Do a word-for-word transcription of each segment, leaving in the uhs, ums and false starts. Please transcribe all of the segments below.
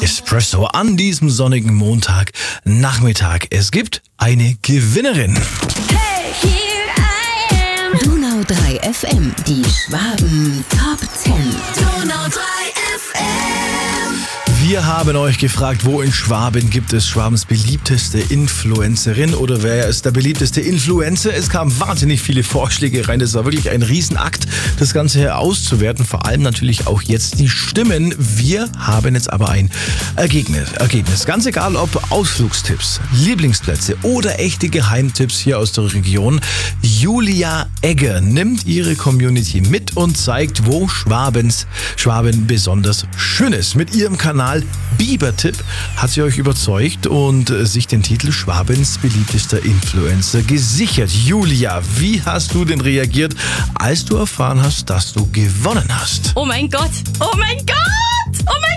Espresso an diesem sonnigen Montagnachmittag. Es gibt eine Gewinnerin. Hey, here I am. Donau drei F M, die Schwaben Top zehn. Donau drei F M. Wir haben euch gefragt, wo in Schwaben gibt es Schwabens beliebteste Influencerin oder wer ist der beliebteste Influencer? Es kamen wahnsinnig viele Vorschläge rein. Das war wirklich ein Riesenakt, das Ganze hier auszuwerten. Vor allem natürlich auch jetzt die Stimmen. Wir haben jetzt aber ein Ergebnis. Ergebnis. Ganz egal, ob Ausflugstipps, Lieblingsplätze oder echte Geheimtipps hier aus der Region. Julia Egger nimmt ihre Community mit und zeigt, wo Schwabens, Schwaben besonders schön ist. Mit ihrem Kanal Bibertipp hat sie euch überzeugt und sich den Titel Schwabens beliebtester Influencer gesichert. Julia, wie hast du denn reagiert, als du erfahren hast, dass du gewonnen hast? Oh mein Gott! Oh mein Gott! Oh mein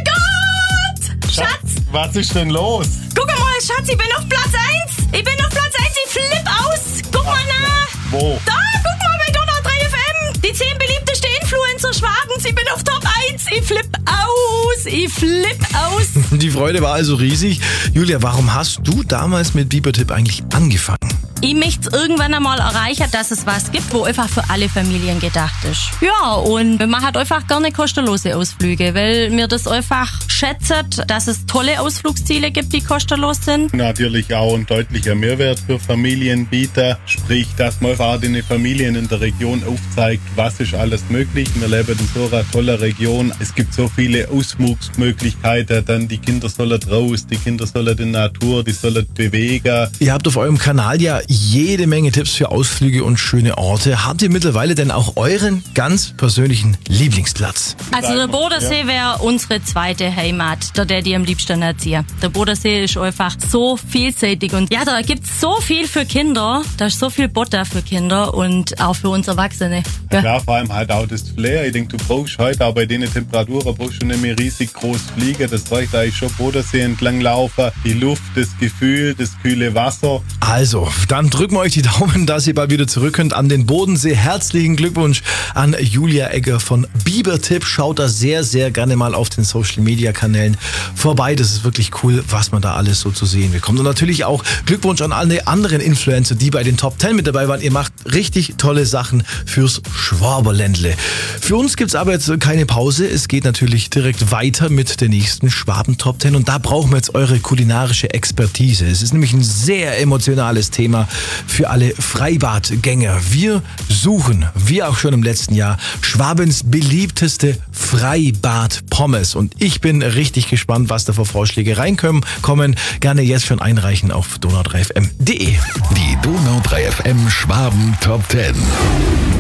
Gott! Schatz! Was ist denn los? Guck mal, Schatz, ich bin auf Platz eins! Ich bin auf Platz eins, ich flipp aus! Guck mal nach! Wo? Da, guck mal bei Donau drei F M! Die zehn beliebteste Influencer Schwabens, ich bin auf Top eins! Ich flipp aus! Ich flipp aus! Die Freude war also riesig. Julia, warum hast du damals mit Bibertipp eigentlich angefangen? Ich möchte irgendwann einmal erreichen, dass es was gibt, wo einfach für alle Familien gedacht ist. Ja, und man hat einfach gerne kostenlose Ausflüge, weil mir das einfach schätzt, dass es tolle Ausflugsziele gibt, die kostenlos sind. Natürlich auch ein deutlicher Mehrwert für Familienbieter, sprich, dass man einfach den Familien in der Region aufzeigt, was ist alles möglich. Wir leben in so einer tollen Region. Es gibt so viele Ausflugsmöglichkeiten, dann die Kinder sollen raus, die Kinder sollen in der Natur, die sollen bewegen. Ihr habt auf eurem Kanal ja jede Menge Tipps für Ausflüge und schöne Orte. Habt ihr mittlerweile denn auch euren ganz persönlichen Lieblingsplatz? Also der Bodensee wäre unsere zweite Heimat, der der die am liebsten erziehe. Der Bodensee ist einfach so vielseitig und ja, da gibt's so viel für Kinder, da ist so viel Butter für Kinder und auch für uns Erwachsene. Ja. Klar, vor allem halt auch das Flair. Ich denke, du brauchst heute auch bei den Temperaturen brauchst du nicht mehr riesig groß fliegen. Das reicht eigentlich schon Bodensee entlang laufen. Die Luft, das Gefühl, das kühle Wasser. Also, dann drücken wir euch die Daumen, dass ihr bald wieder zurück könnt an den Bodensee. Herzlichen Glückwunsch an Julia Egger von Bibertipp. Schaut da sehr, sehr gerne mal auf den Social-Media-Kanälen vorbei. Das ist wirklich cool, was man da alles so zu sehen bekommt. Und natürlich auch Glückwunsch an alle anderen Influencer, die bei den Top zehn mit dabei waren. Ihr macht richtig tolle Sachen fürs Schwaberländle. Für uns gibt's aber jetzt keine Pause. Es geht natürlich direkt weiter mit der nächsten Schwaben Top zehn. Und da brauchen wir jetzt eure kulinarische Expertise. Es ist nämlich ein sehr emotionales Thema für alle Freibadgänger. Wir suchen, wie auch schon im letzten Jahr, Schwabens beliebteste Freibad-Pommes. Und ich bin richtig gespannt, was da für Vorschläge reinkommen. Kommen. Gerne jetzt schon einreichen auf donau drei f m punkt de. Die Donau drei F M Schwaben Top zehn.